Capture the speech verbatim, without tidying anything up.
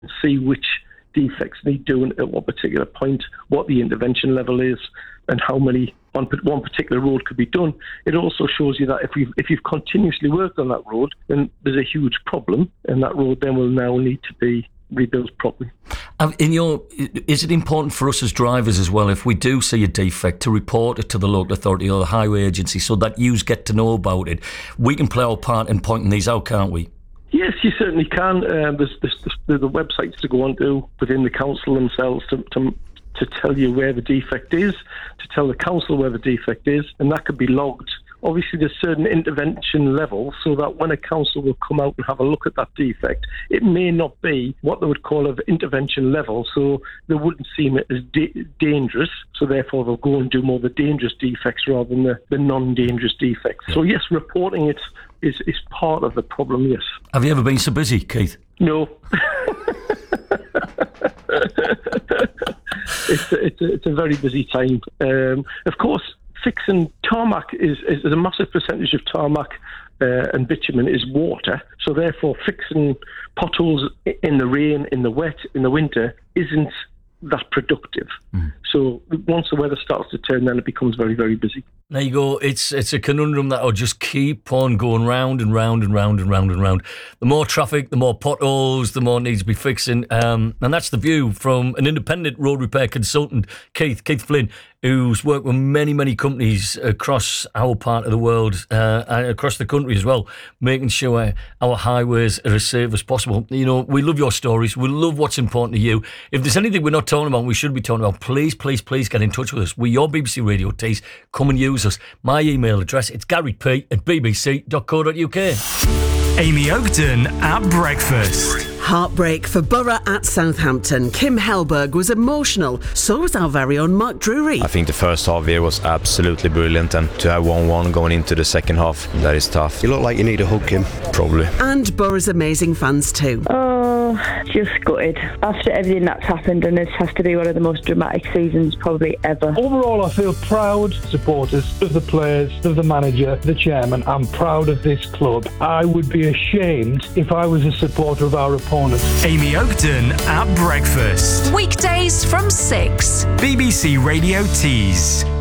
see which defects need doing at what particular point, what the intervention level is, and how many on one particular road could be done. It also shows you that if you've, if you've continuously worked on that road, then there's a huge problem, and that road then will now need to be rebuilt properly. In your, is it important for us as drivers as well, if we do see a defect, to report it to the local authority or the highway agency so that you get to know about it? We can play our part in pointing these out, can't we? Yes, you certainly can. Um, there's, there's, there's the websites to go onto within the council themselves to, to to tell you where the defect is, to tell the council where the defect is, and that could be logged. Obviously, there's certain intervention levels so that when a council will come out and have a look at that defect, it may not be what they would call an intervention level, so they wouldn't seem it as da- dangerous, so therefore they'll go and do more of the dangerous defects rather than the, the non-dangerous defects. So yes, reporting it is, is part of the problem, yes. Have you ever been so busy, Keith? No. it's, a, it's, a, it's a very busy time. Um, of course, fixing tarmac is, is, is a massive percentage of tarmac uh, and bitumen is water. So therefore, fixing potholes in the rain, in the wet, in the winter isn't that productive. Mm. So once the weather starts to turn, then it becomes very, very busy. There you go. It's it's a conundrum that will just keep on going round and round and round and round and round. The more traffic, the more potholes, the more needs to be fixing. Um, and that's the view from an independent road repair consultant, Keith, Keith Flynn, who's worked with many, many companies across our part of the world, uh, and across the country as well, making sure our highways are as safe as possible. You know, we love your stories. We love what's important to you. If there's anything we're not talking about, we should be talking about, please, please, please get in touch with us. We're your B B C Radio Tees. Come and use us. My email address, it's garyp at b b c dot co dot u k. Amy Oakton at breakfast. Heartbreak for Borough at Southampton. Kim Hellberg was emotional. So was our very own Mark Drury. I think the first half here was absolutely brilliant, and to have one one going into the second half, that is tough. You look like you need a hug, Kim. Probably. And Borough's amazing fans too. Oh, just gutted. After everything that's happened, and this has to be one of the most dramatic seasons probably ever. Overall, I feel proud supporters of the players, of the manager, the chairman. I'm proud of this club. I would be ashamed if I was a supporter of our opponents. Amy Oakton at breakfast. Weekdays from six. B B C Radio Tees.